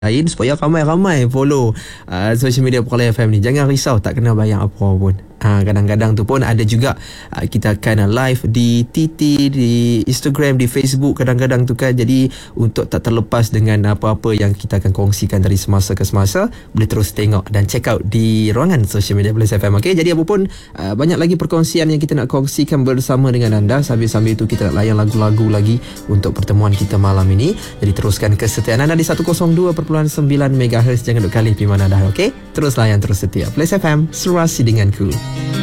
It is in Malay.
lain supaya ramai-ramai follow social media Perkara FM ni. Jangan risau, tak kena bayar apa pun. Kadang-kadang tu pun ada juga kita akan live di TT, di Instagram, di Facebook kadang-kadang tu kan. Jadi untuk tak terlepas dengan apa-apa yang kita akan kongsikan dari semasa ke semasa, boleh terus tengok dan check out di ruangan social media Plus FM. Okay, jadi apa pun banyak lagi perkongsian yang kita nak kongsikan bersama dengan anda. Sambil-sambil itu kita nak layan lagu-lagu lagi untuk pertemuan kita malam ini. Jadi teruskan kesetiaan anda di 102.9 MHz. Jangan duk kali pergi mana dah. Okay, terus layan, terus setia Plus FM, serasi denganku.